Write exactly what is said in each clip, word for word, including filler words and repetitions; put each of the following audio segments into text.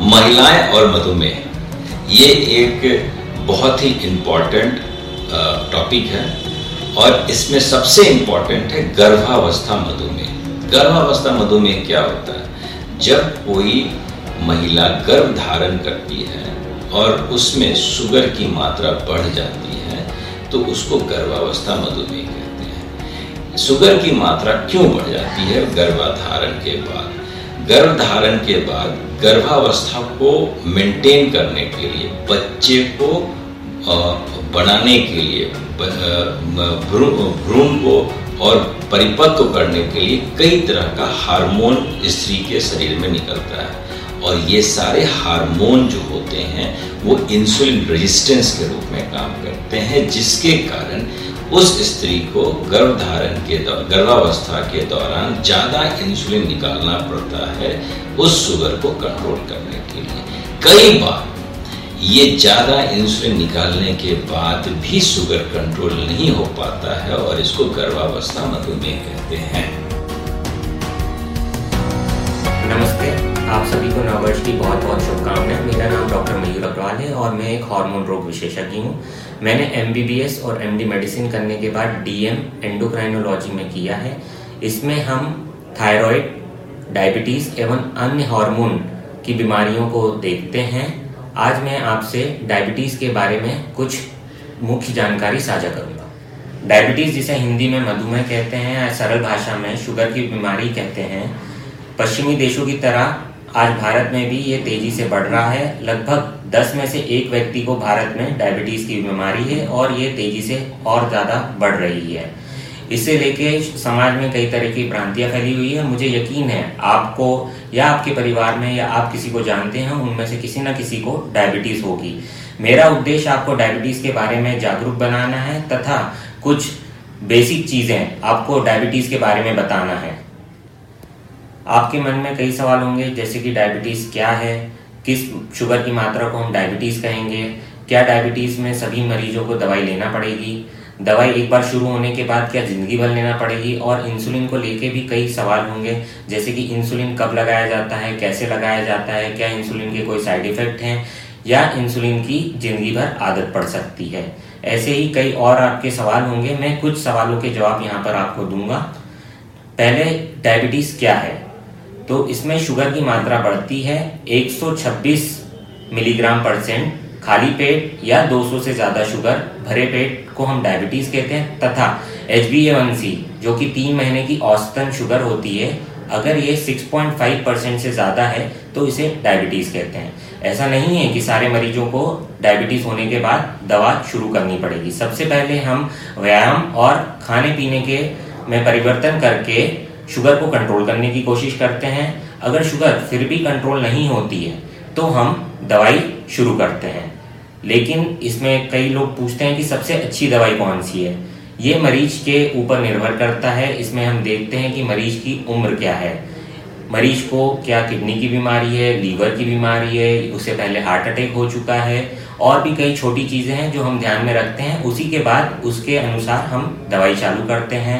महिलाएं और मधुमेह, ये एक बहुत ही इम्पॉर्टेंट टॉपिक है और इसमें सबसे इम्पॉर्टेंट है गर्भावस्था मधुमेह। गर्भावस्था मधुमेह क्या होता है? जब कोई महिला गर्भ धारण करती है और उसमें शुगर की मात्रा बढ़ जाती है तो उसको गर्भावस्था मधुमेह कहते हैं। शुगर की मात्रा क्यों बढ़ जाती है? गर्भाधारण के बाद गर्भधारण के बाद गर्भावस्था को मेंटेन करने के लिए, बच्चे को बनाने के लिए, भ्रूण को और परिपक्व करने के लिए कई तरह का हार्मोन स्त्री के शरीर में निकलता है और ये सारे हार्मोन जो होते हैं वो इंसुलिन रेजिस्टेंस के रूप में काम करते हैं, जिसके कारण उस स्त्री को गर्भधारण के गर्भावस्था के दौरान ज़्यादा इंसुलिन निकालना पड़ता है उस शुगर को कंट्रोल करने के लिए। कई बार ये ज़्यादा इंसुलिन निकालने के बाद भी शुगर कंट्रोल नहीं हो पाता है और इसको गर्भावस्था मधुमेह कहते हैं। नमस्ते, आप सभी को नववर्ष की बहुत बहुत शुभकामनाएं। मेरा नाम डॉक्टर मयूर अग्रवाल है और मैं एक हार्मोन रोग विशेषज्ञ हूँ। मैंने एम बी बी एस और एम डी मेडिसिन करने के बाद डी एम एंडोक्राइनोलॉजी में किया है। इसमें हम थायराइड, डायबिटीज़ एवं अन्य हार्मोन की बीमारियों को देखते हैं। आज मैं आपसे डायबिटीज़ के बारे में कुछ मुख्य जानकारी साझा करूँगा। डायबिटीज़, जिसे हिंदी में मधुमेह कहते हैं या सरल भाषा में शुगर की बीमारी कहते हैं, पश्चिमी देशों की तरह आज भारत में भी ये तेजी से बढ़ रहा है। लगभग दस में से एक व्यक्ति को भारत में डायबिटीज़ की बीमारी है और ये तेजी से और ज़्यादा बढ़ रही है। इसे लेके समाज में कई तरह की भ्रांतियां फैली हुई है। मुझे यकीन है आपको या आपके परिवार में या आप किसी को जानते हैं उनमें से किसी न किसी को डायबिटीज़ होगी। मेरा उद्देश्य आपको डायबिटीज़ के बारे में जागरूक बनाना है तथा कुछ बेसिक चीज़ें आपको डायबिटीज़ के बारे में बताना है। आपके मन में कई सवाल होंगे, जैसे कि डायबिटीज़ क्या है, किस शुगर की मात्रा को हम डायबिटीज़ कहेंगे, क्या डायबिटीज़ में सभी मरीजों को दवाई लेना पड़ेगी, दवाई एक बार शुरू होने के बाद क्या ज़िंदगी भर लेना पड़ेगी, और इंसुलिन को लेके भी कई सवाल होंगे, जैसे कि इंसुलिन कब लगाया जाता है, कैसे लगाया जाता है, क्या इंसुलिन के कोई साइड इफ़ेक्ट हैं या इंसुलिन की ज़िंदगी भर आदत पड़ सकती है। ऐसे ही कई और आपके सवाल होंगे। मैं कुछ सवालों के जवाब यहाँ पर आपको दूंगा। पहले, डायबिटीज़ क्या है? तो इसमें शुगर की मात्रा बढ़ती है एक सौ छब्बीस मिलीग्राम परसेंट खाली पेट या दो सौ से ज़्यादा शुगर भरे पेट को हम डायबिटीज़ कहते हैं, तथा एच बी ए वन सी जो कि तीन महीने की औसतन शुगर होती है, अगर ये छह पॉइंट पाँच परसेंट से ज़्यादा है तो इसे डायबिटीज़ कहते हैं। ऐसा नहीं है कि सारे मरीजों को डायबिटीज़ होने के बाद दवा शुरू करनी पड़ेगी। सबसे पहले हम व्यायाम और खाने पीने के में परिवर्तन करके शुगर को कंट्रोल करने की कोशिश करते हैं। अगर शुगर फिर भी कंट्रोल नहीं होती है तो हम दवाई शुरू करते हैं। लेकिन इसमें कई लोग पूछते हैं कि सबसे अच्छी दवाई कौन सी है। ये मरीज के ऊपर निर्भर करता है। इसमें हम देखते हैं कि मरीज की उम्र क्या है, मरीज को क्या किडनी की बीमारी है, लीवर की बीमारी है, उससे पहले हार्ट अटैक हो चुका है, और भी कई छोटी चीज़ें हैं जो हम ध्यान में रखते हैं। उसी के बाद उसके अनुसार हम दवाई चालू करते हैं।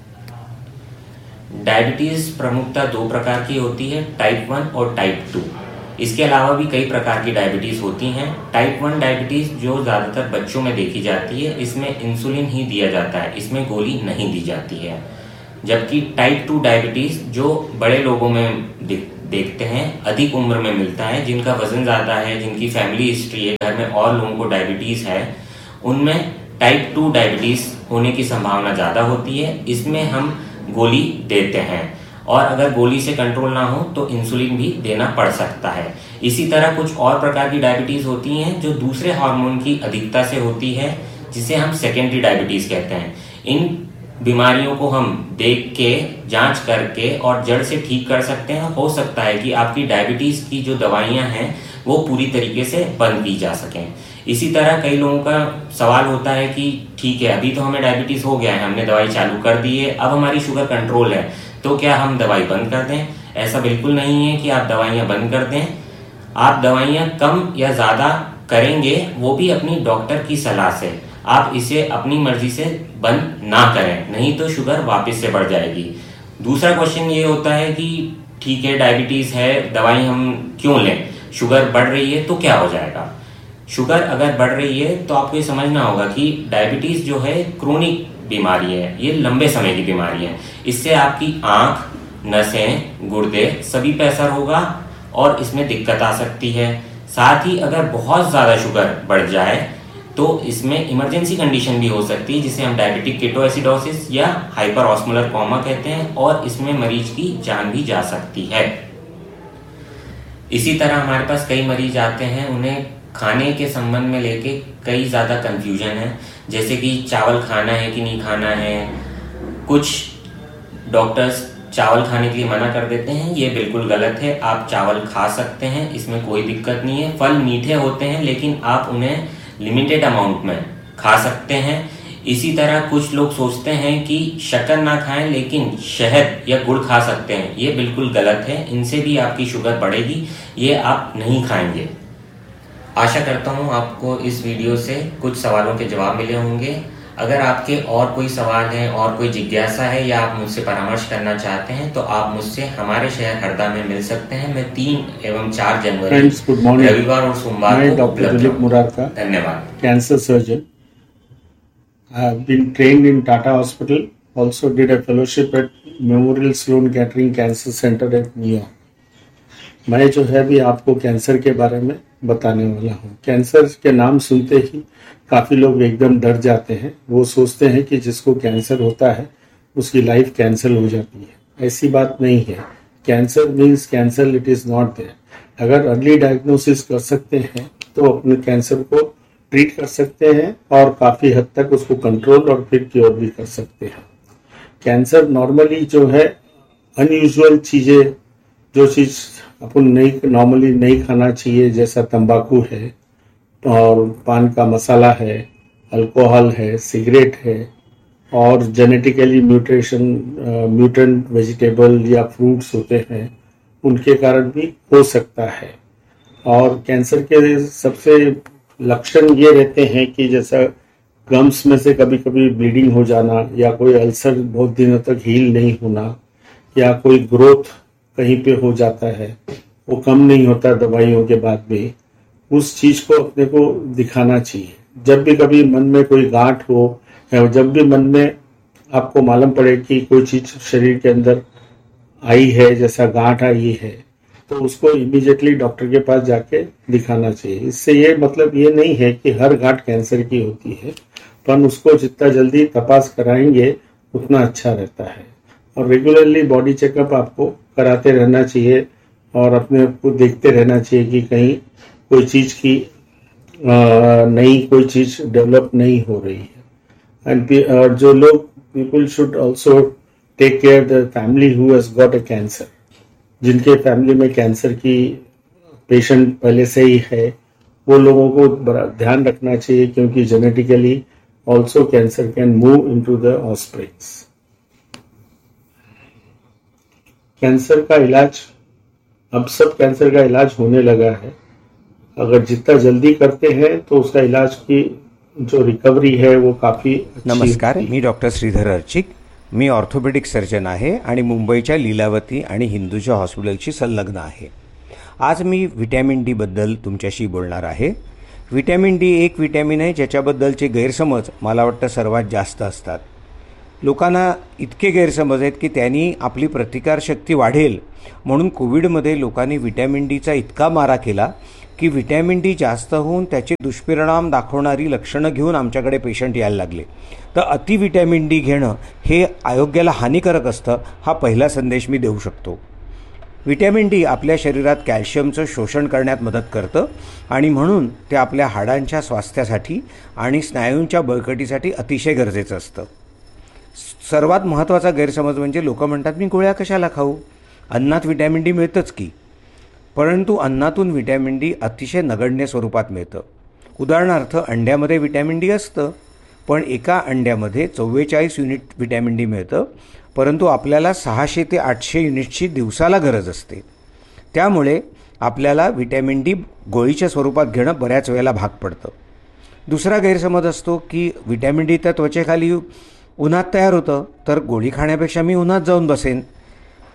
डायबिटीज़ प्रमुखतः दो प्रकार की होती है, टाइप वन और टाइप टू। इसके अलावा भी कई प्रकार की डायबिटीज़ होती हैं। टाइप वन डायबिटीज़ जो ज़्यादातर बच्चों में देखी जाती है, इसमें इंसुलिन ही दिया जाता है, इसमें गोली नहीं दी जाती है। जबकि टाइप टू डायबिटीज़ जो बड़े लोगों में देखते हैं, अधिक उम्र में मिलता है, जिनका वजन ज़्यादा है, जिनकी फैमिली हिस्ट्री है, घर में और लोगों को डायबिटीज़ है, उनमें टाइप टू डायबिटीज़ होने की संभावना ज़्यादा होती है। इसमें हम गोली देते हैं और अगर गोली से कंट्रोल ना हो तो इंसुलिन भी देना पड़ सकता है। इसी तरह कुछ और प्रकार की डायबिटीज़ होती हैं जो दूसरे हार्मोन की अधिकता से होती है, जिसे हम सेकेंडरी डायबिटीज़ कहते हैं। इन बीमारियों को हम देख के, जांच करके और जड़ से ठीक कर सकते हैं। हो सकता है कि आपकी डायबिटीज़ की जो दवाइयाँ हैं वो पूरी तरीके से बंद की जा सकें। इसी तरह कई लोगों का सवाल होता है कि ठीक है, अभी तो हमें डायबिटीज़ हो गया है, हमने दवाई चालू कर दी है, अब हमारी शुगर कंट्रोल है, तो क्या हम दवाई बंद कर दें? ऐसा बिल्कुल नहीं है कि आप दवाइयाँ बंद कर दें। आप दवाइयाँ कम या ज़्यादा करेंगे, वो भी अपनी डॉक्टर की सलाह से। आप इसे अपनी मर्जी से बंद ना करें, नहीं तो शुगर वापस से बढ़ जाएगी। दूसरा क्वेश्चन ये होता है कि ठीक है, डायबिटीज़ है, दवाई हम क्यों लें? शुगर बढ़ रही है तो क्या हो जाएगा। शुगर अगर बढ़ रही है तो आपको ये समझना होगा कि डायबिटीज जो है क्रोनिक बीमारी है, ये लंबे समय की बीमारी है। इससे आपकी आंख, नसें, गुर्दे सभी पे असर होगा और इसमें दिक्कत आ सकती है। साथ ही अगर बहुत ज़्यादा शुगर बढ़ जाए तो इसमें इमरजेंसी कंडीशन भी हो सकती है, जिसे हम डायबिटिक केटोएसिडोसिस या हाइपर ऑस्मोलर कोमा कहते हैं, और इसमें मरीज की जान भी जा सकती है। इसी तरह हमारे पास कई मरीज आते हैं, उन्हें खाने के संबंध में लेके कई ज़्यादा कंफ्यूजन है, जैसे कि चावल खाना है कि नहीं खाना है। कुछ डॉक्टर्स चावल खाने के लिए मना कर देते हैं, ये बिल्कुल गलत है। आप चावल खा सकते हैं, इसमें कोई दिक्कत नहीं है। फल मीठे होते हैं लेकिन आप उन्हें लिमिटेड अमाउंट में खा सकते हैं। इसी तरह कुछ लोग सोचते हैं कि शक्कर ना खाएं लेकिन शहद या गुड़ खा सकते हैं, ये बिल्कुल गलत है। इनसे भी आपकी शुगर बढ़ेगी, ये आप नहीं खाएंगे। आशा करता हूँ आपको इस वीडियो से कुछ सवालों के जवाब मिले होंगे। अगर आपके और कोई सवाल है और कोई जिज्ञासा है या आप मुझसे परामर्श करना चाहते हैं तो आप मुझसे हमारे शहर हरदा में मिल सकते हैं। मैं तीन एवं चार जनवरी रविवार और सोमवार को उपलब्ध हूं। धन्यवाद। Cancer surgeon, I have been trained in Tata hospital, also did a fellowship eight memorial Sloane गैटरिंग cancer centre at New York. मैं जो है भी आपको कैंसर के बारे में बताने वाला हूँ। कैंसर के नाम सुनते ही काफ़ी लोग एकदम डर जाते हैं। वो सोचते हैं कि जिसको कैंसर होता है उसकी लाइफ कैंसल हो जाती है। ऐसी बात नहीं है। Cancer means cancer, it is not there. अगर अर्ली डायग्नोसिस कर सकते हैं तो अपने कैंसर को ट्रीट कर सकते हैं और काफ़ी हद तक उसको कंट्रोल और फिर क्योर भी कर सकते हैं। कैंसर नॉर्मली जो है अनयूजुअल चीज़ें, जो चीज़ अपन नहीं नॉर्मली नहीं खाना चाहिए, जैसा तंबाकू है और पान का मसाला है, अल्कोहल है, सिगरेट है और जेनेटिकली म्यूटेशन म्यूटेंट वेजिटेबल या फ्रूट्स होते हैं, उनके कारण भी हो सकता है। और कैंसर के सबसे लक्षण ये रहते हैं कि जैसा गम्स में से कभी कभी ब्लीडिंग हो जाना, या कोई अल्सर बहुत दिनों तक हील नहीं होना, या कोई ग्रोथ कहीं पे हो जाता है, वो कम नहीं होता दवाइयों के बाद भी। उस चीज को अपने को दिखाना चाहिए। जब भी कभी मन में कोई गांठ हो या जब भी मन में आपको मालूम पड़े कि कोई चीज शरीर के अंदर आई है, जैसा गांठ आई है, तो उसको इमीडिएटली डॉक्टर के पास जाके दिखाना चाहिए। इससे ये मतलब ये नहीं है कि हर गांठ कैंसर की होती है, पर उसको जितना जल्दी तपास कराएंगे उतना अच्छा रहता है। और रेगुलरली बॉडी चेकअप आपको कराते रहना चाहिए और अपने को देखते रहना चाहिए कि कहीं कोई चीज की नई कोई चीज डेवलप नहीं हो रही है। एंड जो लोग people should also take care the family who has got a cancer. जिनके फैमिली में कैंसर की पेशेंट पहले से ही है, वो लोगों को बड़ा ध्यान रखना चाहिए, क्योंकि genetically also cancer can move into the offsprings. Cancer का इलाज, अब सब कैंसर का इलाज होने लगा है। अगर जितना जल्दी करते हैं तो उसका इलाज की जो रिकव्हरी है वो काफी अच्छी। नमस्कार, मी डॉक्टर श्रीधर अर्चिक. मी ऑर्थोपेडिक सर्जन आहे आणि मुंबईच्या लीलावती आणि हिंदूजा हॉस्पिटलशी संलग्न आहे. आज मी व्हिटॅमिन डी बद्दल तुमच्याशी बोलणार आहे. व्हिटॅमिन डी एक व्हिटॅमिन आहे ज्याच्याबद्दलचे गैरसमज मला वाटतं सर्वात जास्त असतात. लोकांना इतके गैरसमज आहेत की त्यांनी आपली प्रतिकारशक्ती वाढेल म्हणून कोविडमध्ये लोकांनी व्हिटॅमिन डीचा इतका मारा केला की व्हिटॅमिन डी जास्त होऊन त्याचे दुष्परिणाम दाखवणारी लक्षणं घेऊन आमच्याकडे पेशंट यायला लागले. तर अति व्हिटॅमिन डी घेणं हे आरोग्याला हानिकारक असतं, हा पहिला संदेश मी देऊ शकतो. व्हिटॅमिन डी आपल्या शरीरात कॅल्शियमचं शोषण करण्यात मदत करतं आणि म्हणून ते आपल्या हाडांच्या स्वास्थ्यासाठी आणि स्नायूंच्या बळकटीसाठी अतिशय गरजेचं असतं. सर्वात महत्त्वाचा गैरसमज म्हणजे लोक म्हणतात मी गोळ्या कशाला खाऊ, अन्नात व्हिटॅमिन डी मिळतंच की. परंतु अन्नातून व्हिटॅमिन डी अतिशय नगण्य स्वरूपात मिळतं. उदाहरणार्थ अंड्यामध्ये व्हिटॅमिन डी असतं, पण एका अंड्यामध्ये चव्वेचाळीस युनिट व्हिटॅमिन डी मिळतं, परंतु आपल्याला सहाशे ते आठशे युनिटची दिवसाला गरज असते. त्यामुळे आपल्याला व्हिटॅमिन डी गोळीच्या स्वरूपात घेणं बऱ्याच वेळेला भाग पडतं. दुसरा गैरसमज असतो की व्हिटॅमिन डी त्या त्वचेखाली उन्हात तयार होतं, तर गोळी खाण्यापेक्षा मी उन्हात जाऊन बसेन.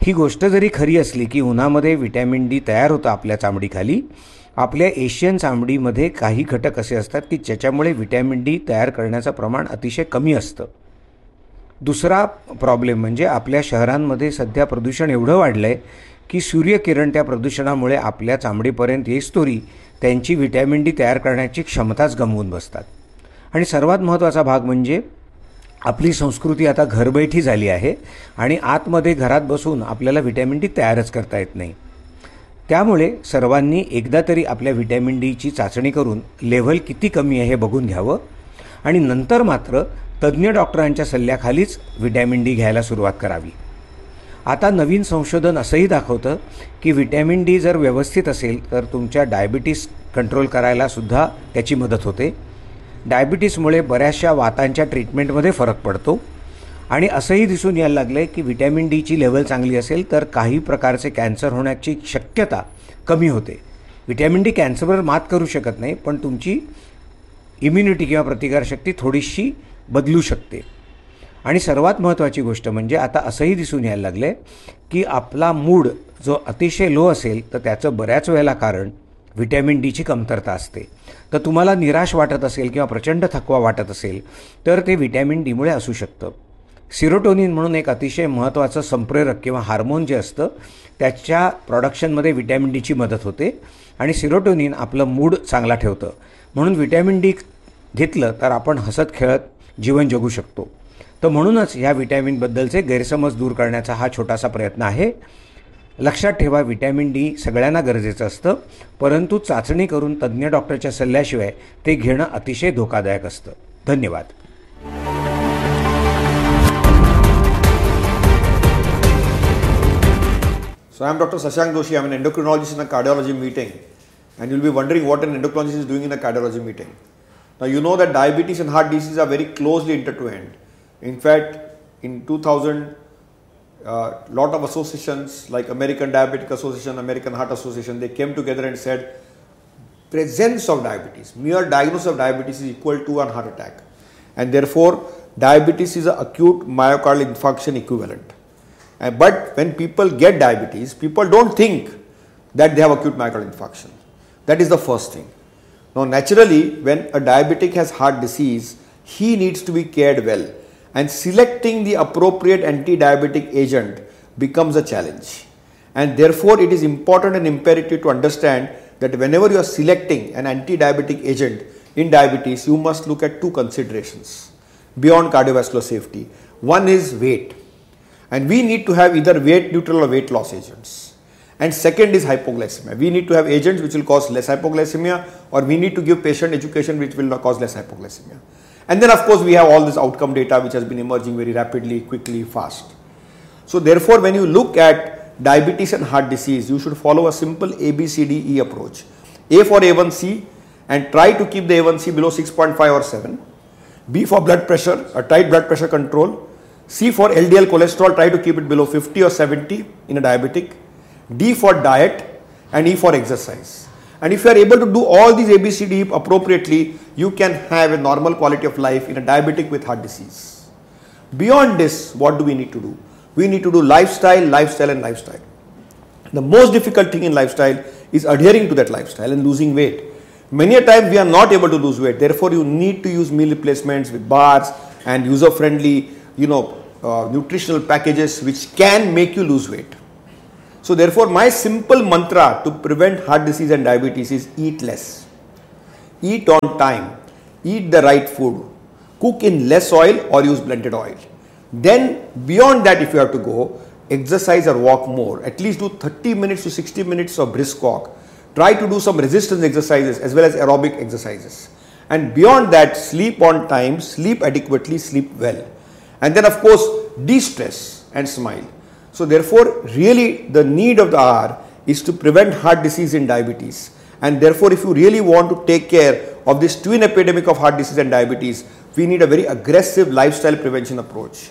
ही गोष्ट जरी खरी असली की उन्हामध्ये व्हिटॅमिन डी तयार होतं आपल्या चामडीखाली, आपल्या एशियन चामडीमध्ये काही घटक असे असतात की ज्याच्यामुळे व्हिटॅमिन डी तयार करण्याचं प्रमाण अतिशय कमी असतं. दुसरा प्रॉब्लेम म्हणजे आपल्या शहरांमध्ये सध्या प्रदूषण एवढं वाढलं आहे की सूर्यकिरण त्या प्रदूषणामुळे आपल्या चामडीपर्यंत येईस्तोरी त्यांची व्हिटॅमिन डी तयार करण्याची क्षमताच गमावून बसतात. आणि सर्वात महत्त्वाचा भाग म्हणजे आपली संस्कृती आता घरबैठी झाली आहे आणि आतमध्ये घरात बसून आपल्याला व्हिटॅमिन डी तयारच करता येत नाही. त्यामुळे सर्वांनी एकदा तरी आपल्या व्हिटॅमिन डीची चाचणी करून लेव्हल किती कमी आहे हे बघून घ्यावं आणि नंतर मात्र तज्ज्ञ डॉक्टरांच्या सल्ल्याखालीच व्हिटॅमिन डी घ्यायला सुरुवात करावी. आता नवीन संशोधन असंही दाखवतं की व्हिटॅमिन डी जर व्यवस्थित असेल तर तुमच्या डायबिटीस कंट्रोल करायलासुद्धा त्याची मदत होते. डायबिटीसमुळे बऱ्याचशा वातांच्या ट्रीटमेंटमध्ये फरक पडतो आणि असंही दिसून यायला लागलं आहे की व्हिटॅमिन डीची लेवल चांगली असेल तर काही प्रकारचे कॅन्सर होण्याची शक्यता कमी होते. व्हिटॅमिन डी कॅन्सरवर मात करू शकत नाही, पण तुमची इम्युनिटी किंवा प्रतिकारशक्ती थोडीशी बदलू शकते. आणि सर्वात महत्त्वाची गोष्ट म्हणजे आता असंही दिसून यायला लागलं आहे की आपला मूड जो अतिशय लो असेल तर त्याचं बऱ्याच वेळेला कारण व्हिटॅमिन डीची कमतरता असते. तर तुम्हाला निराश वाटत असेल किंवा प्रचंड थकवा वाटत असेल तर ते व्हिटॅमिन डीमुळे असू शकतं. सिरोटोनिन म्हणून एक अतिशय महत्त्वाचं संप्रेरक किंवा हार्मोन जे असतं त्याच्या प्रोडक्शनमध्ये व्हिटॅमिन डीची मदत होते आणि सिरोटोनिन आपलं मूड चांगला ठेवतं. म्हणून व्हिटॅमिन डी घेतलं तर आपण हसत खेळत जीवन जगू शकतो. तर म्हणूनच ह्या व्हिटॅमिनबद्दलचे गैरसमज दूर करण्याचा हा छोटासा प्रयत्न आहे. लक्षात ठेवा, व्हिटॅमिन डी सगळ्यांना गरजेचं असतं, परंतु चाचणी करून तज्ज्ञ डॉक्टरच्या सल्ल्याशिवाय ते घेणं अतिशय धोकादायक असतं. धन्यवाद. So I am Doctor Shashank Doshi. I am an endocrinologist in a cardiology meeting, and you will be wondering what an endocrinologist is doing in a cardiology meeting. Now you know that diabetes and heart disease are very closely intertwined. In fact, in two thousand, a uh, lot of associations like American Diabetic Association, American Heart Association, they came together and said presence of diabetes, mere diagnosis of diabetes is equal to a heart attack, and therefore diabetes is an acute myocardial infarction equivalent. Uh, but when people get diabetes, people don't think that they have acute myocardial infarction. That is the first thing. Now naturally, when a diabetic has heart disease, he needs to be cared well, and selecting the appropriate anti-diabetic agent becomes a challenge. And therefore it is important and imperative to understand that whenever you are selecting an anti-diabetic agent in diabetes, you must look at two considerations beyond cardiovascular safety. One is weight, and we need to have either weight neutral or weight loss agents. And second is hypoglycemia. We need to have agents which will cause less hypoglycemia, or we need to give patient education which will cause less hypoglycemia. And then of course we have all this outcome data which has been emerging very rapidly, quickly, fast. So therefore when you look at diabetes and heart disease, you should follow a simple A B C D E approach. A for A one C, and try to keep the A one C below six point five or seven. B for blood pressure, a tight blood pressure control. C for L D L cholesterol, try to keep it below fifty or seventy in a diabetic. D for diet, and E for exercise. And if you are able to do all these A B C D appropriately, you can have a normal quality of life in a diabetic with heart disease. Beyond this, what do we need to do? We need to do lifestyle, lifestyle and lifestyle. The most difficult thing in lifestyle is adhering to that lifestyle and losing weight. Many a time we are not able to lose weight. Therefore, you need to use meal replacements with bars and user-friendly, you know, uh, nutritional packages which can make you lose weight. So therefore, my simple mantra to prevent heart disease and diabetes is eat less. Eat on time. Eat the right food. Cook in less oil or use blended oil. Then beyond that, if you have to go, exercise or walk more. At least do thirty minutes to sixty minutes of brisk walk. Try to do some resistance exercises as well as aerobic exercises. And beyond that, sleep on time, sleep adequately, sleep well. And then of course, de-stress and smile. So therefore, really the need of the hour is to prevent heart disease and diabetes. And therefore, if you really want to take care of this twin epidemic of heart disease and diabetes, we need a very aggressive lifestyle prevention approach.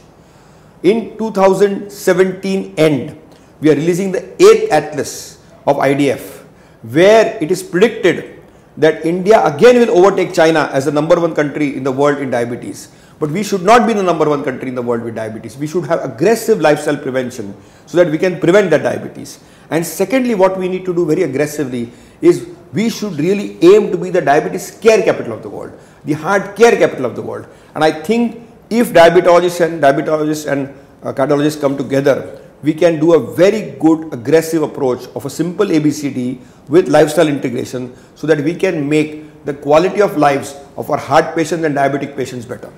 In two thousand seventeen end, we are releasing the eighth atlas of I D F, where it is predicted that India again will overtake China as the number one country in the world in diabetes. But we should not be the number one country in the world with diabetes. We should have aggressive lifestyle prevention so that we can prevent that diabetes. And secondly, what we need to do very aggressively is we should really aim to be the diabetes care capital of the world, the heart care capital of the world. And I think if diabetologists and diabetologists and uh, cardiologists come together, we can do a very good aggressive approach of a simple A B C D with lifestyle integration so that we can make the quality of lives of our heart patients and diabetic patients better.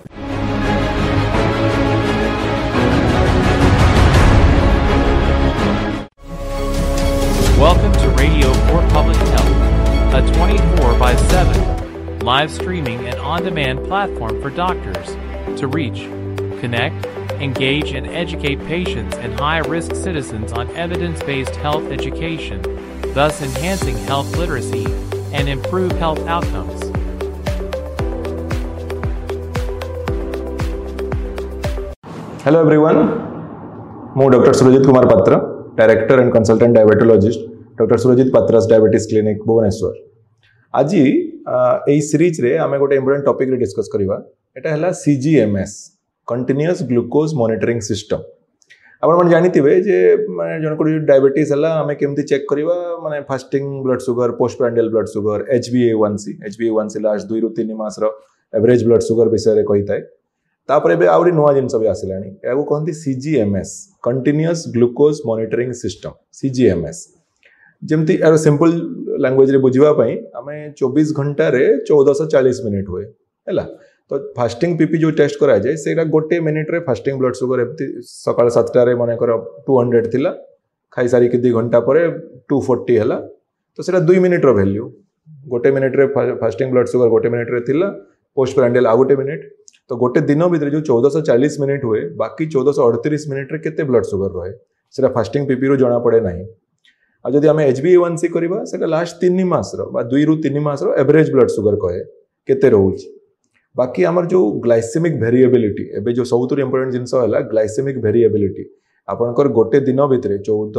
Welcome to Radio for Public Health, a twenty-four by seven live streaming and on-demand platform for doctors to reach, connect, engage, and educate patients and high-risk citizens on evidence-based health education, thus enhancing health literacy and improve health outcomes. Hello everyone, I'm Doctor Surajit Kumar Patra, Director and Consultant Diabetologist, Doctor Surajit Patra's Diabetes Clinic, Bhubaneswar. आज এই series रे आमे गोटे important topic रे discuss करिवा एटा हला C G M S continuous glucose monitoring system. आपण मन जानिथिबे जे माने जन को डायबिटीज हला आमे केमती चेक करिवा माने fasting blood sugar, post prandial blood sugar, H b A one C H b A one C last दो रु तीन मास रो एवरेज ब्लड शुगर विषय रे कहिताय. तापरे बे आउरी नोआ जिंस भी आसिलानी याको कहंती C G M S continuous glucose monitoring system C G M S. जेमती यार सिंपल लैंग्वेज रे बुझिबा पई आमे चौबीस घंटा रे चौदह सौ चालीस मिनिट हुए हैला. तो फास्टिंग पीपी जो टेस्ट करा जाए सेटा गोटे मिनिट रे फास्टिंग ब्लड शुगर एमती सकाळ सात टा रे माने कर दो सौ थिला खाई सारी के दो घंटा परे दो सौ चालीस हला. तो सेटा दो मिनिट रो वैल्यू गोटे मिनिट रे फास्टिंग ब्लड शुगर गोटे मिनिट रे थिला, पोस्ट प्रांडियल आ गोटे मिनिट. तो गोटे दिन भीतर जो चौदह सौ चालीस मिनिट हुए बाकी चौदह सौ अड़तीस मिनिट रे केते ब्लड शुगर रहे सेटा फास्टिंग पीपी रो जणा पड़े नाही. आ जदि आमे H b A one C करबा सेटा लास्ट तीन मास रो बा दो रु तीन मास रो एवरेज ब्लड शुगर कहे केते रहउची. बाकी आमर जो ग्लाइसेमिक वेरिएबिलिटी एबे जो सबुतु इंपोर्टेंट जिंस हला ग्लाइसेमिक वेरिएबिलिटी आपनकर गोटे दिन भीतर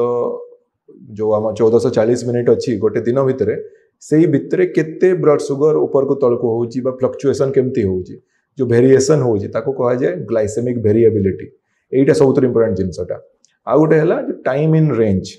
चौदह जो आम चौदह सौ चालीस मिनिट अच्छी गोटे दिन भीतर से भितर केते ब्लड शुगर ऊपर को तल को होउची बा फ्लक्चुएशन केमती होउची जो वेरिएशन होउची ताको कहा जाए ग्लाइसेमिक वेरिएबिलिटी. एटा सबुतु इंपोर्टेंट जिंसटा. आ गोटे हला जो टाइम इन रेंज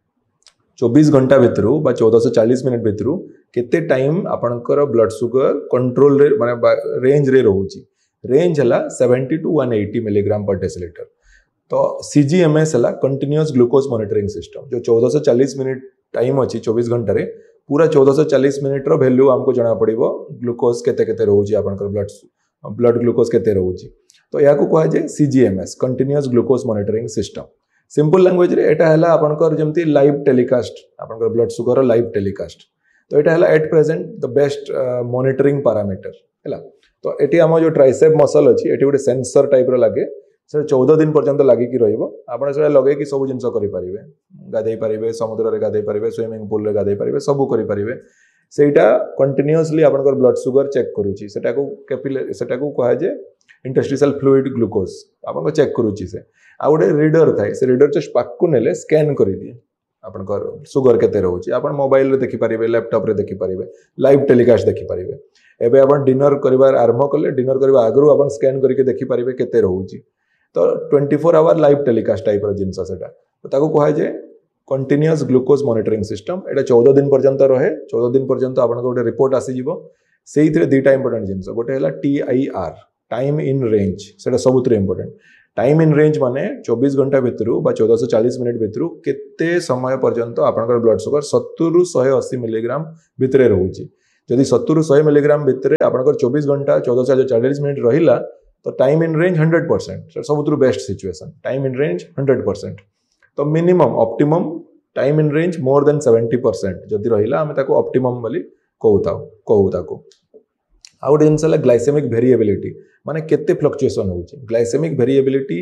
चौबीस घंटा भीतर बा चौदह सौ चालीस मिनिट भीतर केते टाइम आपनकर ब्लड शुगर कंट्रोल रे माने रेंज रे रहउची. रेंज हला सत्तर टू एक सौ अस्सी मिलीग्राम पर डेसिलीटर. तो C G M S हला कंटीन्यूअस ग्लूकोज मॉनिटरिंग सिस्टम जो चौदह सौ चालीस मिनिट टाइम अछि चौबीस घंटा रे पूरा चौदह सौ चालीस मिनिट रो वैल्यू हमको जणा पड़िबो ग्लूकोज केते केते रहउची आपनकर ब्लड ब्लड ग्लूकोज केते रहउची. तो याको कहा जाय C G M S continuous glucose monitoring system. Simple language रे एटा हला आपनकर जेमती लाइव टेलीकास्ट आपनकर ब्लड शुगर लाइव टेलीकास्ट. तो एटा हला at present the best monitoring parameter हैला. तो एटी हम जो ट्राइसेप मसल अछि एटी गोटे सेंसर टाइप रो लागे से चौदह दिन पर्यंत लागि कि रहइबो. आपण से लगे कि सब जिंस करि परिबे, गाधै परिबे, समुद्र रे गाधै परिबे, स्विमिंग पूल रे गाधै परिबे, सब करि परिबे. सेटा कंटीन्यूअसली आपनकर ब्लड शुगर चेक करूची. सेटा को कैपिलरी सेटा को कहा जे इंटरस्टिशियल फ्लूइड ग्लूकोज आपन को चेक करूची. से आ गोटे रीडर थाए से रीडर जस्ट पाक को नेले स्कैन करि दिए आपनकर शुगर केते रहउची. आपन मोबाइल रे देखि परिबे, लैपटॉप रे देखि परिबे, लाइव टेलीकास्ट देखि परिबे. एबे आपन डिनर करिवार आरंभ करले डिनर करबा आगरु आपन स्कैन करके देखि परिबे केते रहउची. तो चौबीस आवर लाइव टेलीकास्ट टाइप रो जिंस सेटा. तो ताको कहा जे कंटीन्यूअस ग्लूकोज मॉनिटरिंग सिस्टम. एटा चौदह दिन पर्यंत रहे. चौदह दिन पर्यंत आपन को गोटे रिपोर्ट आसी जिवो. सेइथरे दुटा इंपोर्टेंट जिंस गोटे हला T I R time in range सेटा सबुतरे इंपोर्टेंट. टाइम इन रेंज माने चौबीस घंटा भीतर बा चौदह सौ चालीस मिनिट भीतर केते समय पर्यंत आपनकर ब्लड शुगर सत्तर रु एक सौ अस्सी मिलीग्राम भीतर रहउची. जदि सत्तर रु सौ मिलीग्राम भीतर आपनकर चौबीस घंटा चौदह सौ चालीस मिनिट रहिला तो time in range hundred percent सेटा सबुतु best situation. Time in range hundred percent. तो minimum optimum time in range more than seventy percent जदि रहिला हमें ताको ऑप्टिमम बोली कहूता कहू ताको. आ गोटे जिनस ग्लाइसेमिक वेरिएबिलिटी माने केते फ्लक्चुएशन होउची. ग्लाइसेमिक वेरिएबिलिटी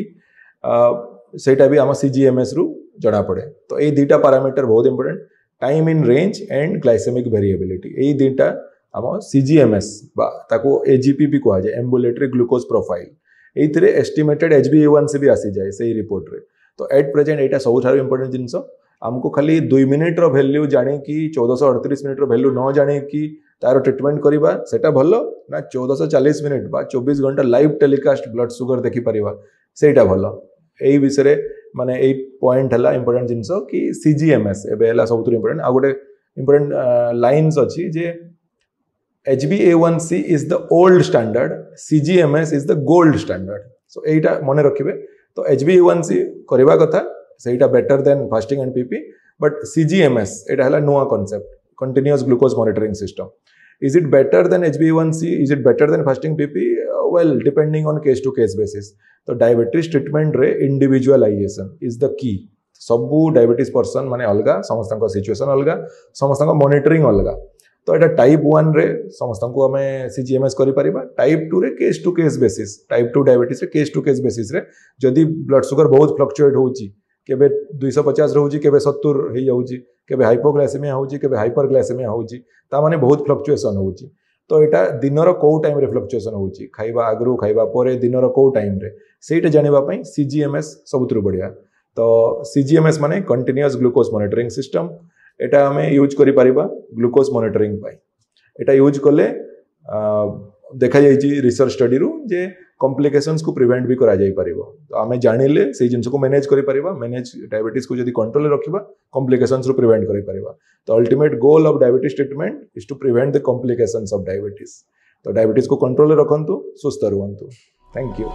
सेटा भी आम C G M S रु जणा पड़े. तो ये दुटा पैरामीटर बहुत important time in range and glycaemic variability. ये दुटा आम C G M S बा ताको A G P भी कहा जाए ambulatory glucose profile. एइथरे estimated H b A one C भी आसी जाए सही रिपोर्ट रे. तो एट प्रेजेंट एटा सबुठार इंपोर्टेंट जिनस. हमको खाली दुई मिनिट रो वैल्यू जाने कि चौदह सौ अड़तीस मिनिट रो वैल्यू न जाने कि तार ट्रिटमेंट करवा सेटा भल ना चौदह चालीस मिनिट बा चौबीस घंटा लाइव टेलीकास्ट ब्लड सुगर देखि परिबा सेटा भल एई विषय माने एई पॉइंट हला इंपोर्टेंट जिंस कि सीजीएमएस एबे हला सबुत इंपोर्टेंट आ गोटे इंपोर्टेंट लाइन्स अछि जे H b A one C is the old standard, C G M S is the gold standard. So एटा मने रखिबे तो H b A one C करबा कथा सेटा better than fasting and PP but C G M S एटा हला नुवा concept continuous glucose monitoring system. Is it better than H b A one C? Is it better than fasting P P? Uh, well, depending on case to case basis. तो diabetes treatment रे individualisation is the key. सबू diabetes person माने अलगा समस्त situation अलगा समस्त monitoring अलगा. तो एटा टाइप वन रे समस्त को हमें सीजीएमएस करि परिबा. टाइप टू रे case to case basis type two diabetes रे केस टू केस बेसिस रे जदि ब्लड सुगर बहुत फ्लक्चुएट होउची केबे दो सौ पचास रहउची केबे सत्तर हे जाउची केबे हाइपोग्लाइसेमिया होउची केबे हाइपरग्लाइसेमिया होउची ता माने बहुत फ्लक्चुएशन होउची. तो एटा दिनर को टाइम रे फ्लक्चुएशन होउची खाइबा आगरु खाइबा परे दिनर को टाइम रे सेटा जानिबा पई सीजीएमएस सबुतरु बढ़िया. तो सीजीएमएस माने कंटीन्यूअस ग्लूकोज मॉनिटरिंग सिस्टम. एटा हमें यूज करि परिबा ग्लूकोज मॉनिटरिंग पाई. एटा यूज कले देखा जाइछि रिसर्च स्टडी रु जे कॉम्प्लिकेशंस को प्रिवेंट भी करा जाई परिबो. तो हमें जानिले से जिंस को मैनेज करि परिबा. मैनेज डायबिटीज को जदी कंट्रोल रे रखिबा कॉम्प्लिकेशंस रु प्रिवेंट करि परिबा. तो ultimate goal of diabetes treatment is to prevent the complications of diabetes. तो डायबिटीज को कंट्रोल रे रखंतु सुस्थ रहंतु. Thank you.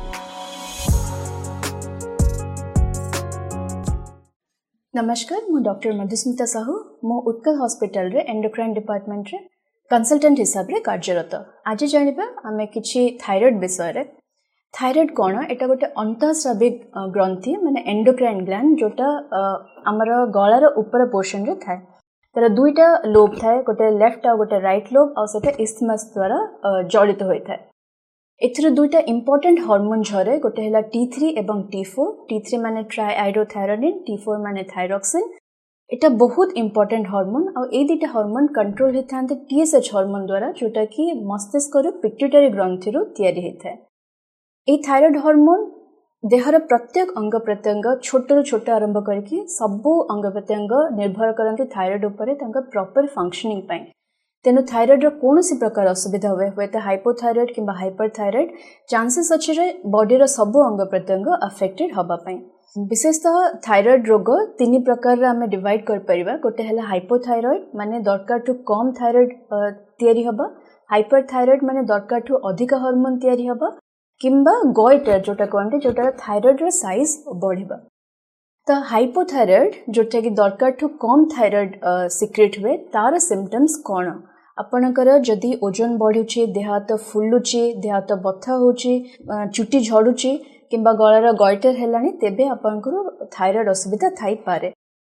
नमस्कार मु डॉक्टर मधुस्मिता साहू मो उत्कल हॉस्पिटल रे एंडोक्राइन डिपार्टमेंट रे कंसल्टेंट हिसाब रे कार्यरत. आज जानिबा आमे किछि थायराइड विषय रे. थायराइड कोन एटा गोटे अंतःस्राविक ग्रंथि माने एंडोक्राइन ग्लैंड जोटा हमर गळार ऊपर पोर्शन रे थाए. तर दुईटा लोब थाए गोटे लेफ्ट आ गोटे राइट लोब आ सेटा इस्थमस द्वारा जड़ित होय थाए. एथरे दुईटा इंपोर्टेंट हार्मोन झरे गोटे हला T three एवं T four. T three माने ट्राइआइडोथायरोनिन T four माने थायरॉक्सिन. एटा बहुत इंपोर्टेंट हार्मोन आ ए दुईटा hormone control हेथांते T S H hormone द्वारा जोटा कि मस्तिष्क रो पिट्यूटरी ग्रंथि रो तयारी हेथाय. ए थायराइड हार्मोन देहर प्रत्येक अंग प्रत्यंग छोट रु छोट आरंभ करके सबु अंग प्रत्यंग निर्भर करंती थायराइड उपरे तांका प्रॉपर फंक्शनिंग पई. तेनु थायराइड रो कोनोसी प्रकार असुविधा हुए हुए तो हाइपोथायराइड किंबा हाइपरथायराइड चांसेस अछि रे बॉडी रो सब अंग प्रत्यंग अफेक्टेड हबा पई. विशेषतः थायराइड रोग तीन प्रकार रे हमें डिवाइड कर परिबा. गोटे हला हाइपोथायराइड माने दरकार टू कम थायराइड तयारी हबा. हाइपरथायराइड माने दरकार टू अधिक हार्मोन तयारी हबा किंबा गोइटर जोटा कोनते जोटा थायराइड रो साइज बढ़िबा. तो हाइपोथायराइड जोटा कि दरकार टू कम थायराइड सिक्रेट हुए तार सिम्पटम्स कौन. आपणकर जदि ओजन बढ़ुची देह हाथ फुलुची देह हाथ बथा होची चुटी झड़ुची किंबा गଳାର गॉइटर हेलानी तेबे आपनकर थायराइड असुविधा थाई पारे.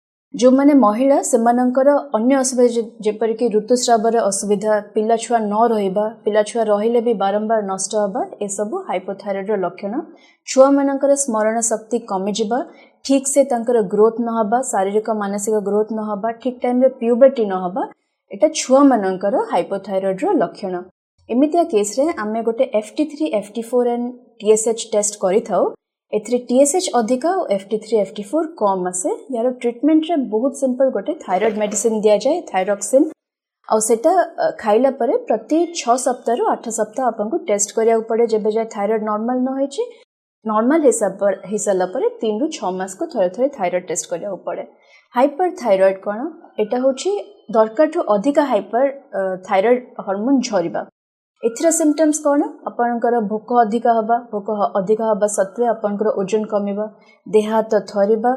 जो माने महिला सेमानकर अन्य असुविधा जेपर कि ऋतुस्रावर असुविधा पिला छुआ न रहिबा पिला छुआ रहिले भी बारंबार नष्ट हबा ए सब हाइपोथायराइड रो लक्षण. छुआ मानकर स्मरण शक्ति कमी जिबा ठीक से तांकर ग्रोथ न हबा शारीरिक मानसिक ग्रोथ न हबा ठीक टाइम रे प्यूबर्टी न हबा एटा छुआ मानकर हाइपोथायराइड रो लक्षण. एमितिया केस रे आमे गोटे F T three F T four and T S H test करि थाउ. एथरे T S H अधिका और F T three F T four कम आसे. यार ट्रीटमेंट रे बहुत सिंपल गोटे थायराइड मेडिसिन दिया जाए थायरॉक्सिन और सेटा खाइला परे प्रति छह सप्ताह रु आठ सप्ताह आपन को टेस्ट करिया पड़े. जेबे जाय थायराइड नॉर्मल न होइची नॉर्मल हिसाब पर हिसाला परे तीन रु छह मास को थरे थरे थायराइड टेस्ट करिया पड़े. हाइपरथायराइड कोन एटा होची दरकार टू अधिका हाइपर थायराइड हार्मोन झरिबा. एथरा सिम्पटम्स कोन आपनकर भोक अधिका हबा भोक अधिका हबा सत्वे आपनकर ओजन कमिबा देह हाथ थरिबा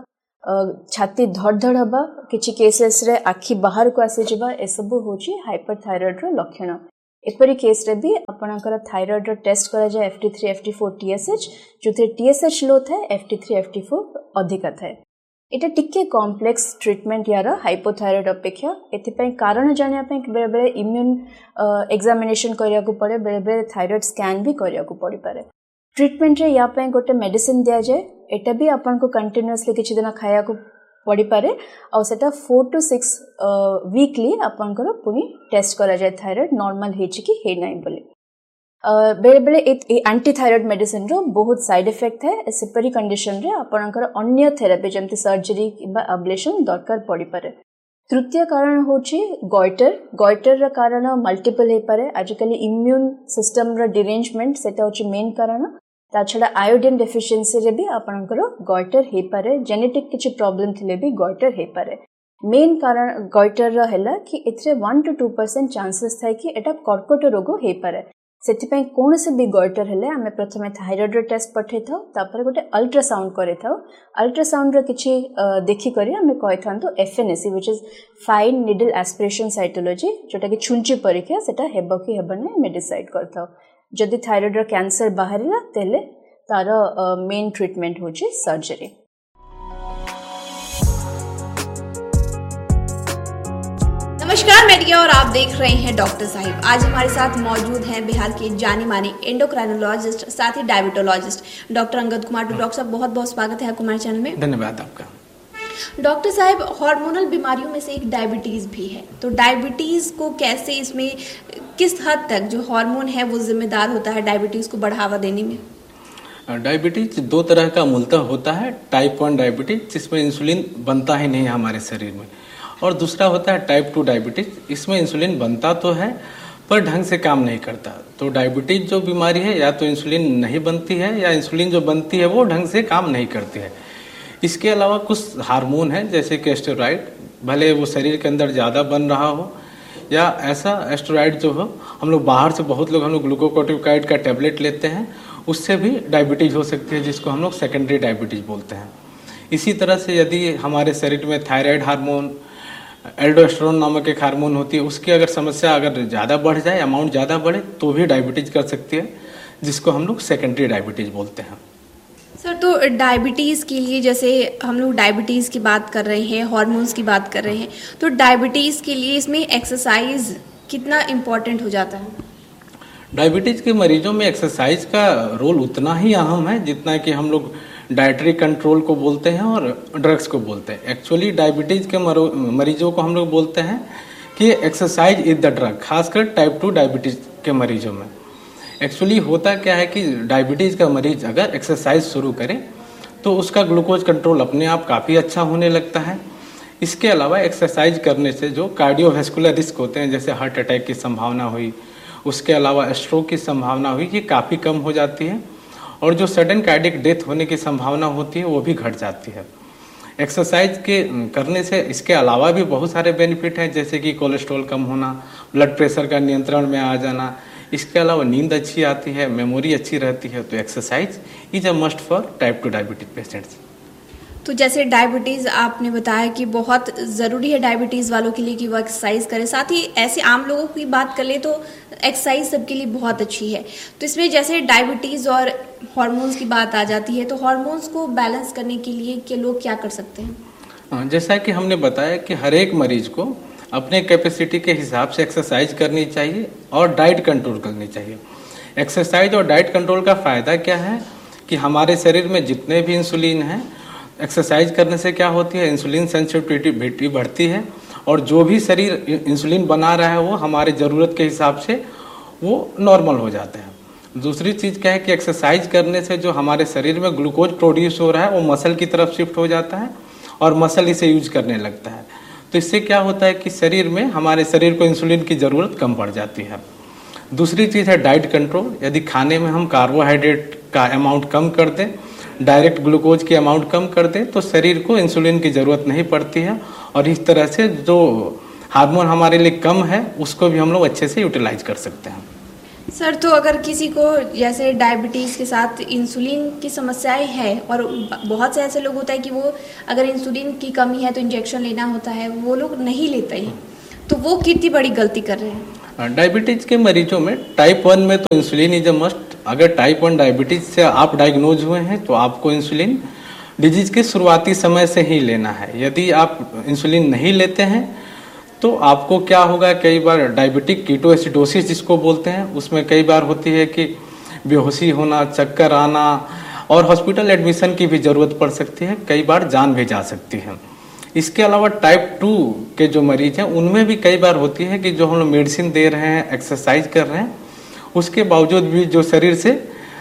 छाती धड़ धड़ हबा किछि केसेस रे आखि बाहर को आसी जिबा ए सब होची हाइपरथायराइड रो लक्षण. एपरी केस रे भी आपनकर थायराइड रो टेस्ट करा जाय F T three F T four T S H जोथे T S H लो थाए F T three F T four अधिका थाए. एटा टिके कॉम्प्लेक्स ट्रीटमेंट यार हाइपोथायराइड अपेक्षा एथिपई कारण जानिया पई बेले बेले इम्यून एग्जामिनेशन करिया को पड़े बेले बेले थायराइड स्कैन भी करिया को पड़ी पारे. ट्रीटमेंट रे या पई गोटे मेडिसिन दिया जाए एटा भी आपन को कंटीन्यूअसली किछि दिन खाया को पड़ी पारे और सेटा four to six वीकली आपन को पुनी टेस्ट करा जाए थायराइड नॉर्मल हेछि कि हे नै बोली. बेले बेले एंटी थायराइड मेडिसिन रो बहुत साइड इफेक्ट है. सेपरी कंडीशन रे आपनकर अन्य थेरेपी जमती सर्जरी किबा अब्लेशन दरकार पड़ी पारे. तृतीय कारण होची गॉइटर गॉइटर कारण मल्टीपल हे पारे आजिकली इम्यून सिस्टम रो डिरेंजमेंट सेटा होची मेन कारण ता छडा आयोडीन डेफिशिएंसी रे भी आपनकर गॉइटर हे पारे जेनेटिक किछि प्रॉब्लम थिले भी गॉइटर हे पारे मेन कारण गॉइटर रो हैला कि एथरे one two two percent chances थाय कि एटा कर्कट रोग हे पारे सेतिपय कोन से भी गॉइटर हेले आमे प्रथमे थायराइड टेस्ट पठे थाउ तापर गोटे अल्ट्रासाउंड करे थाउ अल्ट्रासाउंड रो किछि देखि करी आमे कहि थांतो FNAC which is fine needle aspiration cytology जोटा कि छुंची परीक्षा सेटा हेबो कि हेबने मे डिसाइड करथाउ जदि थायराइड रो कैंसर बाहरिला तेले तार मेन ट्रीटमेंट होची सर्जरी। नमस्कार, मैं रिया और आप देख रहे हैं डॉक्टर साहिब। आज हमारे साथ मौजूद हैं बिहार के जानी माने एंडोक्राइनोलॉजिस्ट साथ ही डायबिटोलॉजिस्ट डॉक्टर अंगद कुमार। तो डॉक्टर साहब बहुत बहुत स्वागत है आपको हमारे चैनल में। धन्यवाद आपका। डॉक्टर साहब, हार्मोनल बीमारियों में से एक डायबिटीज भी है, तो डायबिटीज को कैसे, इसमें किस हद तक जो हार्मोन है वो जिम्मेदार होता है डायबिटीज को बढ़ावा देने में? डायबिटीज दो तरह का मूलतः होता है। टाइप वन डायबिटीज जिसमें इंसुलिन बनता ही नहीं है हमारे शरीर में, और दूसरा होता है टाइप टू डायबिटीज, इसमें इंसुलिन बनता तो है पर ढंग से काम नहीं करता। तो डायबिटीज जो बीमारी है या तो इंसुलिन नहीं बनती है या इंसुलिन जो बनती है वो ढंग से काम नहीं करती है। इसके अलावा कुछ हार्मोन है जैसे कि एस्टेरॉइड, भले वो शरीर के अंदर ज़्यादा बन रहा हो या ऐसा एस्टेरॉइड जो हो, हम लोग बाहर से बहुत लोग हम लोग ग्लूकोकोर्टिकोइड का टेबलेट लेते हैं, उससे भी डायबिटीज हो सकती है जिसको हम लोग सेकेंडरी डायबिटीज बोलते हैं। इसी तरह से यदि हमारे शरीर में थायराइड हार्मोन, एल्डोस्टेरोन नामक एक हार्मोन होती है, उसकी अगर समस्या अगर ज़्यादा बढ़ जाए, अमाउंट ज़्यादा बढ़े तो भी डायबिटीज कर सकती है, जिसको हम लोग सेकेंडरी डायबिटीज बोलते हैं। सर, तो डायबिटीज़ के लिए, जैसे हम लोग डायबिटीज़ की बात कर रहे हैं, हार्मोन्स की बात कर रहे हैं, तो डायबिटीज़ के लिए इसमें एक्सरसाइज कितना इम्पोर्टेंट हो जाता है? डायबिटीज के मरीजों में एक्सरसाइज का रोल उतना ही अहम है जितना कि हम लोग डाइटरी कंट्रोल को बोलते हैं और ड्रग्स को बोलते हैं। एक्चुअली डायबिटीज के मरीजों को हम लोग बोलते हैं कि एक्सरसाइज इज द ड्रग, खासकर टाइप टू डायबिटीज के मरीजों में। एक्चुअली होता क्या है कि डायबिटीज का मरीज अगर एक्सरसाइज शुरू करे तो उसका ग्लूकोज कंट्रोल अपने आप काफ़ी अच्छा होने लगता है। इसके अलावा एक्सरसाइज करने से जो कार्डियोवैस्कुलर रिस्क होते हैं, जैसे हार्ट अटैक की संभावना हुई, उसके अलावा स्ट्रोक की संभावना हुई, ये काफ़ी कम हो जाती है, और जो सडन कार्डियक डेथ होने की संभावना होती है वो भी घट जाती है एक्सरसाइज के करने से। इसके अलावा भी बहुत सारे बेनिफिट हैं, जैसे कि कोलेस्ट्रॉल कम होना, ब्लड प्रेशर का नियंत्रण में आ जाना, इसके अलावा नींद अच्छी आती है, मेमोरी अच्छी रहती है। तो exercise is a must for type two diabetes patients. तो जैसे डायबिटीज़ आपने बताया कि बहुत ज़रूरी है डायबिटीज़ वालों के लिए कि वो एक्सरसाइज करें, साथ ही ऐसे आम लोगों की बात कर ले तो एक्सरसाइज सबके लिए बहुत अच्छी है। तो इसमें जैसे डायबिटीज़ और हार्मोन्स की बात आ जाती है, तो हार्मोन्स को बैलेंस करने के लिए के लोग क्या कर सकते हैं? जैसा कि हमने बताया कि हर एक मरीज को अपने कैपेसिटी के हिसाब से एक्सरसाइज करनी चाहिए और डाइट कंट्रोल करनी चाहिए। एक्सरसाइज और डाइट कंट्रोल का फ़ायदा क्या है कि हमारे शरीर में जितने भी इंसुलिन हैं, एक्सरसाइज करने से क्या होती है, इंसुलिन सेंसिटिविटी बढ़ती है, और जो भी शरीर इंसुलिन बना रहा है वो हमारे ज़रूरत के हिसाब से वो नॉर्मल हो जाता है। दूसरी चीज़ क्या है कि एक्सरसाइज करने से जो हमारे शरीर में ग्लूकोज प्रोड्यूस हो रहा है वो मसल की तरफ शिफ्ट हो जाता है और मसल इसे यूज करने लगता है। तो इससे क्या होता है कि शरीर में हमारे शरीर को इंसुलिन की ज़रूरत कम पड़ जाती है। दूसरी चीज़ है डाइट कंट्रोल। यदि खाने में हम कार्बोहाइड्रेट का अमाउंट कम कर दें, डायरेक्ट ग्लूकोज की अमाउंट कम कर दें, तो शरीर को इंसुलिन की ज़रूरत नहीं पड़ती है, और इस तरह से जो हार्मोन हमारे लिए कम है उसको भी हम लोग अच्छे से यूटिलाइज कर सकते हैं। सर, तो अगर किसी को जैसे डायबिटीज़ के साथ इंसुलिन की समस्याएं है, और बहुत से ऐसे लोग होता है कि वो अगर इंसुलिन की कमी है तो इंजेक्शन लेना होता है, वो लोग नहीं लेते हैं, तो वो कितनी बड़ी गलती कर रहे हैं? डायबिटीज़ के मरीजों में टाइप वन में तो इंसुलिन इज अ मस्ट। अगर टाइप वन डायबिटीज़ से आप डायग्नोज हुए हैं तो आपको इंसुलिन डिजीज के शुरुआती समय से ही लेना है। यदि आप इंसुलिन नहीं लेते हैं तो आपको क्या होगा, कई बार डायबिटिक कीटोएसिडोसिस जिसको बोलते हैं, उसमें कई बार होती है कि बेहोशी होना, चक्कर आना, और हॉस्पिटल एडमिशन की भी ज़रूरत पड़ सकती है, कई बार जान भी जा सकती है। इसके अलावा टाइप टू के जो मरीज हैं उनमें भी कई बार होती है कि जो हम लोग मेडिसिन दे रहे हैं, एक्सरसाइज कर रहे हैं, उसके बावजूद भी जो शरीर से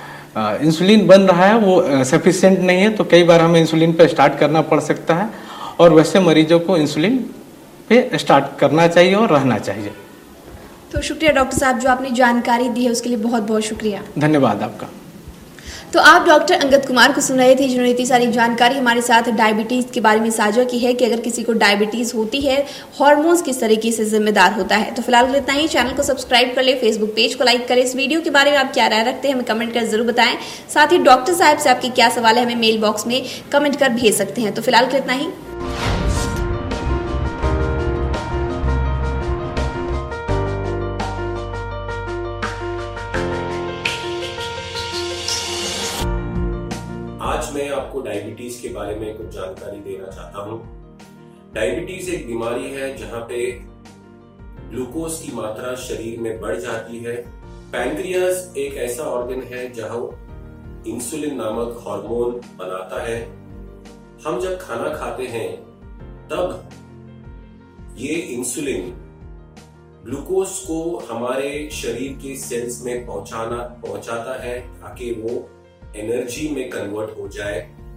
इंसुलिन बन रहा है वो सफिशिएंट नहीं है, तो कई बार हमें इंसुलिन पर स्टार्ट करना पड़ सकता है, और वैसे मरीजों को इंसुलिन पे स्टार्ट करना चाहिए और रहना चाहिए। तो शुक्रिया डॉक्टर साहब, जो आपने जानकारी दी है उसके लिए बहुत बहुत शुक्रिया। धन्यवाद आपका। तो आप डॉक्टर अंगद कुमार को सुन रहे थे, जिन्होंने इतनी सारी जानकारी हमारे साथ डायबिटीज़ के बारे में साझा की है कि अगर किसी को डायबिटीज़ होती है, हार्मोन्स किस तरीके से जिम्मेदार होता है। तो फिलहाल इतना ही। चैनल को सब्सक्राइब कर ले, फेसबुक पेज को लाइक करें। इस वीडियो के बारे में आप क्या राय रखते हैं हमें कमेंट कर जरूर बताएं। साथ ही डॉक्टर साहब से आपके क्या सवाल है हमें मेल बॉक्स में कमेंट कर भेज सकते हैं। तो फिलहाल इतना ही। आज मैं आपको डायबिटीज के बारे में कुछ जानकारी देना चाहता हूं। डायबिटीज एक बीमारी है जहां पे ग्लूकोज की मात्रा शरीर में बढ़ जाती है। पैनक्रियाज एक ऐसा ऑर्गन है जहां इंसुलिन नामक हार्मोन बनाता है। हम जब खाना खाते हैं तब ये इंसुलिन ग्लूकोज को हमारे शरीर के सेल्स में पहुंचाना पहुंचाता है ताकि वो एनर्जी में कन्वर्ट हो जाए।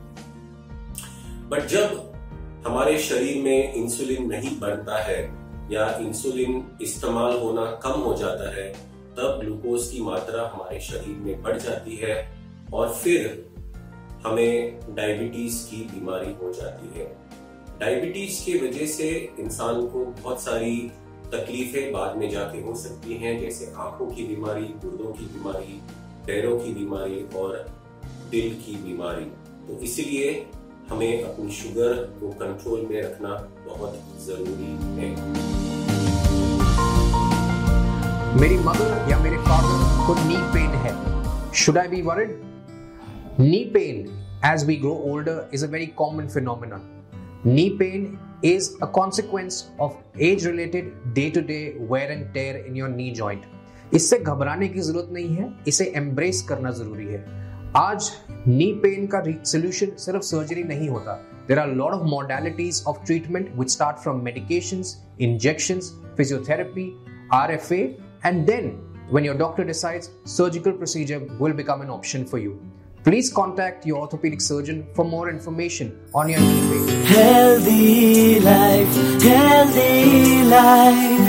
बट जब हमारे शरीर में इंसुलिन नहीं बनता है या इंसुलिन इस्तेमाल होना कम हो जाता है, तब ग्लूकोज की मात्रा हमारे शरीर में बढ़ जाती है और फिर हमें डायबिटीज की बीमारी हो जाती है। डायबिटीज की वजह से इंसान को बहुत सारी तकलीफें बाद में जाके हो सकती हैं, जैसे आंखों की बीमारी, गुर्दों की बीमारी, पैरों की बीमारी और दिल की बीमारी। तो इसलिए हमें अपनी शुगर को कंट्रोल में रखना बहुत जरूरी है। मेरी मदर या मेरे फादर को नी पेन है, should I be worried? Knee pain as we grow older is a very common phenomenon. Knee pain is a consequence of age-related day-to-day wear and tear in your knee joint. इससे घबराने की जरूरत नहीं है, इसे embrace करना जरूरी है। आज नी पेन का सोल्यूशन सिर्फ सर्जरी नहीं होता। There are a lot of modalities of treatment which start from medications, injections, physiotherapy, R F A, and then when your doctor decides, surgical procedure will become an option for you. Please contact your orthopedic surgeon for more information on your knee pain. Healthy life, healthy life.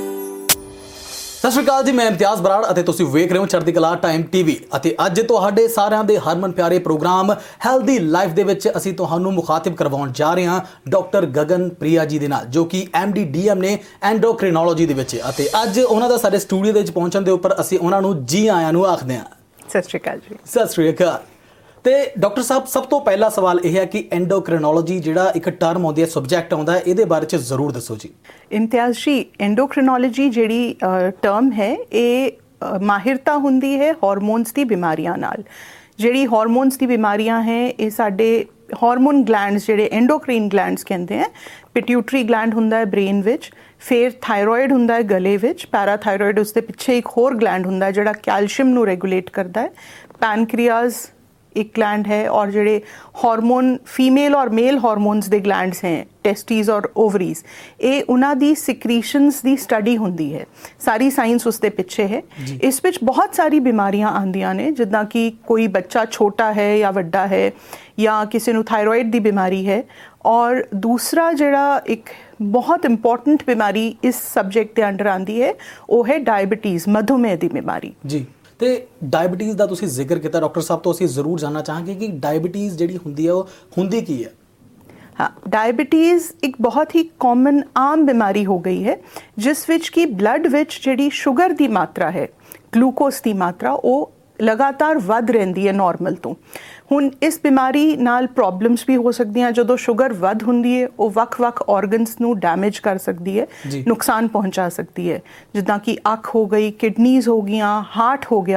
ਸਤਿ ਸ਼੍ਰੀ ਅਕਾਲ ਜੀ, ਮੈਂ ਇਮਤਿਆਜ਼ ਬਰਾੜ ਅਤੇ ਤੁਸੀਂ ਵੇਖ ਰਹੇ ਹੋ ਚੜ੍ਹਦੀ ਕਲਾ ਟਾਈਮ ਟੀਵੀ ਅਤੇ ਅੱਜ ਤੁਹਾਡੇ ਸਾਰਿਆਂ ਦੇ ਹਰਮਨ ਪਿਆਰੇ ਪ੍ਰੋਗਰਾਮ ਹੈਲਦੀ ਲਾਈਫ ਦੇ ਵਿੱਚ ਅਸੀਂ ਤੁਹਾਨੂੰ ਮੁਖਾਤਿਬ ਕਰਵਾਉਣ ਜਾ ਰਹੇ ਹਾਂ ਡਾਕਟਰ ਗਗਨ ਪ੍ਰਿਆ ਜੀ ਦੇ ਨਾਲ, ਜੋ ਕਿ ਐਮ ਡੀ ਡੀ ਐਮ ਨੇ ਐਂਡੋਕ੍ਰਿਨੋਲੋਜੀ ਦੇ ਵਿੱਚ, ਅਤੇ ਅੱਜ ਉਹਨਾਂ ਦਾ ਸਾਡੇ ਸਟੂਡੀਓ ਦੇ ਵਿੱਚ ਪਹੁੰਚਣ ਦੇ ਉੱਪਰ ਅਸੀਂ ਉਹਨਾਂ ਨੂੰ ਜੀ ਆਇਆਂ ਨੂੰ ਆਖਦੇ ਹਾਂ। ਸਤਿ ਸ਼੍ਰੀ ਅਕਾਲ ਜੀ। ਸਤਿ ਸ਼੍ਰੀ ਅਕਾਲ। ਤੇ ਡਾਕਟਰ ਸਾਹਿਬ, ਸਭ ਤੋਂ ਪਹਿਲਾ ਸਵਾਲ ਇਹ ਹੈ ਕਿ ਐਂਡੋਕ੍ਰਿਨੋਲੋਜੀ ਜਿਹੜਾ ਇੱਕ ਟਰਮ ਆਉਂਦੀ ਹੈ, ਸਬਜੈਕਟ ਆਉਂਦਾ ਹੈ, ਇਹਦੇ ਬਾਰੇ 'ਚ ਜ਼ਰੂਰ ਦੱਸੋ ਜੀ। ਇਮਤਿਆਜ਼ ਜੀ, ਐਂਡੋਕ੍ਰਿਨੋਲੋਜੀ ਜਿਹੜੀ ਟਰਮ ਹੈ ਇਹ ਮਾਹਿਰਤਾ ਹੁੰਦੀ ਹੈ ਹਾਰਮੋਨਸ ਦੀ ਬਿਮਾਰੀਆਂ ਨਾਲ। ਜਿਹੜੀ ਹਾਰਮੋਨਸ ਦੀ ਬਿਮਾਰੀਆਂ ਹੈ ਇਹ ਸਾਡੇ ਹਾਰਮੋਨ ਗਲੈਂਡਸ ਜਿਹੜੇ ਐਂਡੋਕ੍ਰੀਨ ਗਲੈਂਡਸ ਕਹਿੰਦੇ ਹੈ। ਪਿਟਿਊਟਰੀ ਗਲੈਂਡ ਹੁੰਦਾ ਹੈ ਬ੍ਰੇਨ ਵਿੱਚ, ਫਿਰ ਥਾਇਰੋਇਡ ਹੁੰਦਾ ਹੈ ਗਲੇ ਵਿੱਚ, ਪੈਰਾਥਾਇਰੋਇਡ ਉਸ ਦੇ ਪਿੱਛੇ ਇੱਕ ਹੋਰ ਗਲੈਂਡ ਹੁੰਦਾ ਜਿਹੜਾ ਕੈਲਸ਼ੀਅਮ ਨੂੰ ਰੈਗੂਲੇਟ ਕਰਦਾ ਹੈ, ਪੈਨਕ੍ਰੀਆਜ਼ एक ग्लैंड है, और जोड़े हार्मोन फीमेल और मेल हार्मोन्स दे ग्लैंड्स हैं, टेस्टीज और ओवरीज, ये उन्हां दी सिक्रीशंस दी स्टडी हुंदी है। सारी साइंस उसके पिछे है। इस विच बहुत सारी बीमारियां आंदियां ने, जिद्दां कि कोई बच्चा छोटा है या वड्डा है या किसी नूं थायरॉइड दी बीमारी है। और दूसरा जिहड़ा एक बहुत इंपॉर्टेंट बीमारी इस सब्जेक्ट के अंडर आंदी है वो है डायबिटीज़, मधुमेह की बीमारी जी। ਤੇ ਡਾਇਬਟੀਜ਼ ਦਾ ਤੁਸੀਂ ਜ਼ਿਕਰ ਕੀਤਾ ਡਾਕਟਰ ਸਾਹਿਬ, ਤੋਂ ਅਸੀਂ ਜ਼ਰੂਰ ਜਾਣਨਾ ਚਾਹਾਂਗੇ ਕਿ ਡਾਇਬਟੀਜ਼ ਜਿਹੜੀ ਹੁੰਦੀ ਹੈ ਉਹ ਹੁੰਦੀ ਕੀ ਹੈ? हाँ, डायबिटीज़ एक बहुत ही कॉमन आम बीमारी हो गई है, जिस विच कि ब्लड विच जिहड़ी शुगर की मात्रा है, ग्लूकोज की मात्रा वो लगातार वध रहिंदी है नॉर्मल तो। ਹੁਣ ਇਸ ਬਿਮਾਰੀ ਨਾਲ ਪ੍ਰੋਬਲਮਸ ਵੀ ਹੋ ਸਕਦੀਆਂ। ਜਦੋਂ ਸ਼ੂਗਰ ਵੱਧ ਹੁੰਦੀ ਹੈ ਉਹ ਵੱਖ-ਵੱਖ ਆਰਗਨਸ ਨੂੰ ਡੈਮੇਜ ਕਰ ਸਕਦੀ ਹੈ, ਨੁਕਸਾਨ ਪਹੁੰਚਾ ਸਕਦੀ ਹੈ, ਜਿੱਦਾਂ ਕਿ ਅੱਖ ਹੋ ਗਈ, ਕਿਡਨੀਜ਼ ਹੋ ਗਈਆਂ, ਹਾਰਟ ਹੋ ਗਿਆ।